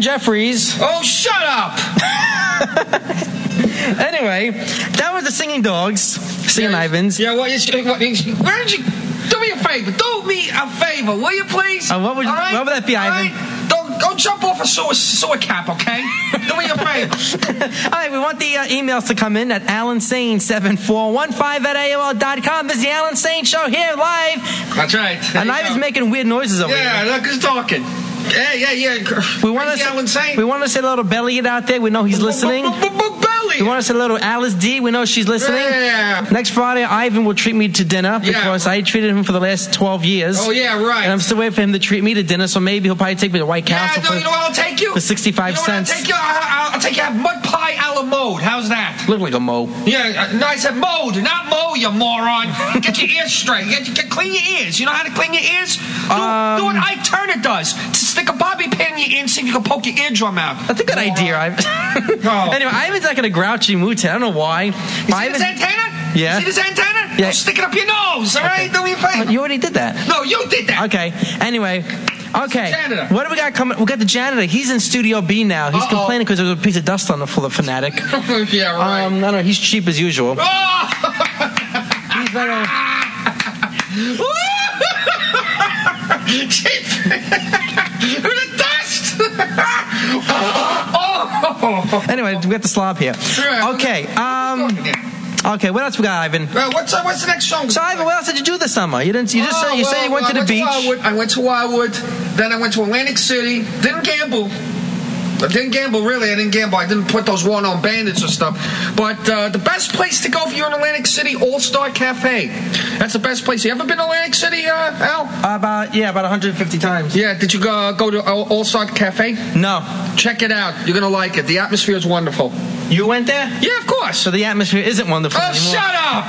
Ivan Jeffries. Oh, shut up! Anyway, that was the Singing Dogs, Singing Ivans. Yeah, why don't you... Do me a favor. Do me a favor, will you, please? What would that be, Ivan? Right? Don't jump off a sewer cap, okay? Do me a favor. All right, we want the emails to come in at AlanSane7415@AOL.com. This is the Alan Sane Show here live. That's right. And Ivan's making weird noises over here. Yeah, look who's talking. Yeah. We want to say a little Belly out there. We know he's listening. We want to say a little Alice D. We know she's listening. Yeah. Next Friday, Ivan will treat me to dinner because I treated him for the last 12 years. Oh, yeah, right. And I'm still waiting for him to treat me to dinner, so maybe he'll probably take me to White Castle I'll take you. for 65 cents. I'll take you to mud pie a la mode. How's that? Look like a mo. Yeah, no, I said mode, not mo, you moron. Get your ears straight. Clean your ears. You know how to clean your ears? Do what Ike Turner does. Stick a bobby pin in your ear and see if you can poke your eardrum out. That's a good idea, Ivan. Anyway, Ivan's not in a grouchy mood today. I don't know why. You see this antenna? Yeah. You see this antenna? Yeah. Don't stick it up your nose, all right? Do me a favor. You already did that. No, you did that. Okay. Anyway. Okay. Janitor. What do we got coming? We got the janitor. He's in Studio B now. He's complaining because there was a piece of dust on the floor, the fanatic. Yeah, right. I don't know. He's cheap as usual. Oh! He's like cheap. With the dust. Oh. Anyway, we got the slob here. Okay. Okay, what else we got, Ivan? What's the next song? So, Ivan, what else did you do this summer? You said you went to the beach. I went to Wildwood. Then I went to Atlantic City. Didn't gamble. I didn't gamble, really. I didn't put those one-on bandits or stuff. But the best place to go if you're in Atlantic City, All-Star Cafe. That's the best place. You ever been to Atlantic City, Al? About 150 times. Yeah, did you go to All-Star Cafe? No. Check it out. You're going to like it. The atmosphere is wonderful. You went there? Yeah, of course. So the atmosphere isn't wonderful anymore. Shut up!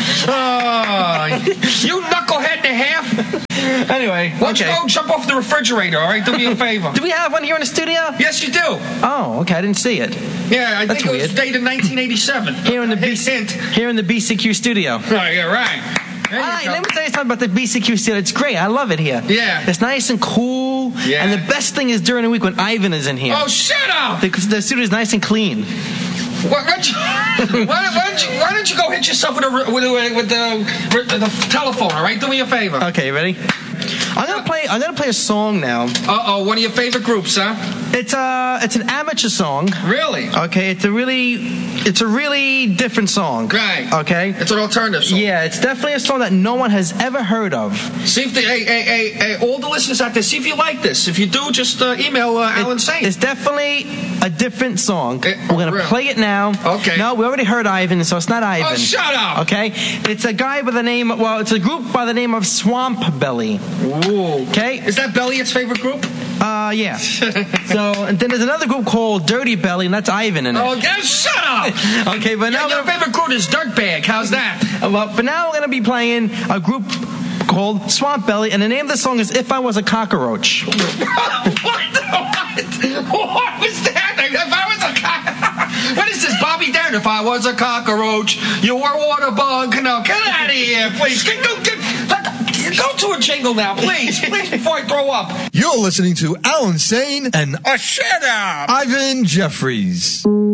You knucklehead and a half. Anyway, why don't you go jump off the refrigerator, all right? Do me a favor. Do we have one here in the studio? Yes, you do. Oh, okay. I didn't see it. Yeah, I think it was dated 1987. Here in the BCQ studio. Oh, yeah, right. All right, let me tell you something about the BCQ studio. It's great. I love it here. Yeah. It's nice and cool. Yeah. And the best thing is during the week when Ivan is in here. Oh, shut up! The studio is nice and clean. Why don't you go hit yourself with the telephone, all right? Do me a favor. Okay, you ready? I'm gonna play a song now. One of your favorite groups, huh? It's an amateur song. Really? Okay, it's a really different song. Right. Okay. It's an alternative song. Yeah, it's definitely a song that no one has ever heard of. See if all the listeners out there, see if you like this. If you do, just email Alan Sane. It's definitely a different song. We're gonna play it now. Okay. No, we already heard Ivan, so it's not Ivan. Oh, shut up. Okay. It's a guy by the name. Well, it's a group by the name of Swamp Belly. Ooh. Okay. Is that Belly's favorite group? Yeah. So, and then there's another group called Dirty Belly, and that's Ivan in it. Oh, shut up! Okay, but now your favorite group is Dirtbag. How's that? But now we're gonna be playing a group called Swamp Belly, and the name of the song is "If I Was a Cockroach." What was that? If I was a cockroach? What is this, Bobby Darin? If I was a cockroach, you were a water bug. No, get out of here, please. Go to a jingle now, please, before I throw up. You're listening to Alan Sane and Shut up, Ivan Jeffries.